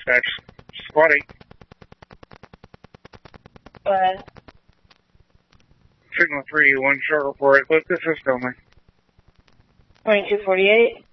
dispatch. Squad 8. Signal 3, 1 short report. Look, this is only. 2248.